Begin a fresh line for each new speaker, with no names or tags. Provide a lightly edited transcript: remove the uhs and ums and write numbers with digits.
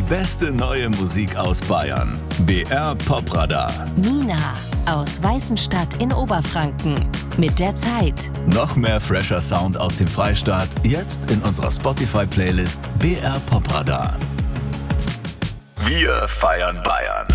beste neue Musik aus Bayern. BR Popradar.
Nina aus Weißenstadt in Oberfranken mit der Zeit.
Noch mehr fresher Sound aus dem Freistaat, jetzt in unserer Spotify-Playlist BR Popradar. Wir feiern Bayern.